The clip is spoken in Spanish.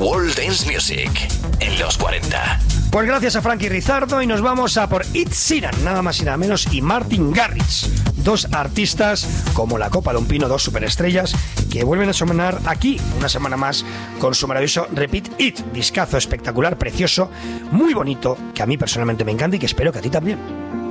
World Dance Music en los 40. Pues gracias a Frankie Rizardo y nos vamos a por Ed Sheeran, nada más y nada menos, y Martin Garrix, dos artistas como la copa de un pino, dos superestrellas que vuelven a sonar aquí una semana más con su maravilloso Repeat It, discazo espectacular, precioso, muy bonito, que a mí personalmente me encanta y que espero que a ti también.